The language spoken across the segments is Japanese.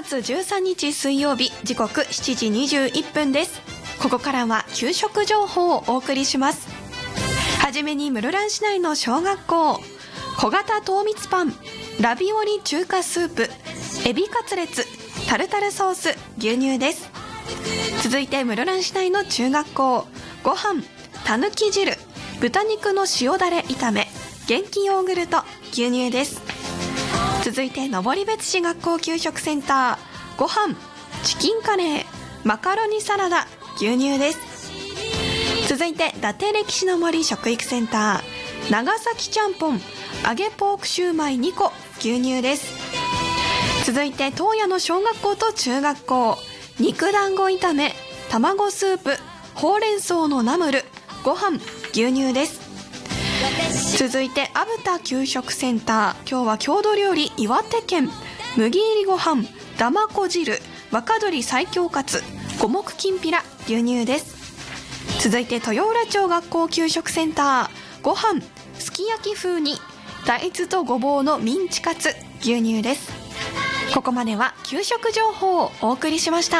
月13日水曜日、時刻7時21分です。ここからは給食情報をお送りします。はじめに室蘭市内の小学校、小型糖蜜パン、ラビオリ中華スープ、エビカツレツ、タルタルソース、牛乳です。続いて室蘭市内の中学校、ご飯、たぬき汁、豚肉の塩だれ炒め、元気ヨーグルト、牛乳です。続いて登別市学校給食センター、ご飯、チキンカレー、マカロニサラダ、牛乳です。続いて伊達歴史の森食育センター、長崎ちゃんぽん、揚げポークシューマイ2個、牛乳です。続いて東野の小学校と中学校、肉団子炒め、卵スープ、ほうれん草のナムル、ご飯、牛乳です。続いてアブタ給食センター、今日は郷土料理岩手県、麦入りご飯、だまこ汁、若鶏最強カツ、五目きんぴら、牛乳です。続いて豊浦町学校給食センター、ご飯、すき焼き風に大豆とごぼうのミンチカツ、牛乳です。ここまでは給食情報をお送りしました。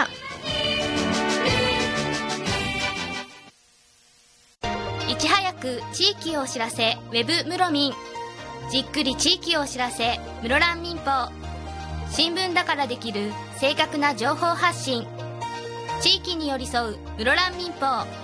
いち早く地域をお知らせ、ウェブむろみん。じっくり地域をお知らせ、室蘭民報。新聞だからできる正確な情報発信、地域に寄り添う室蘭民報。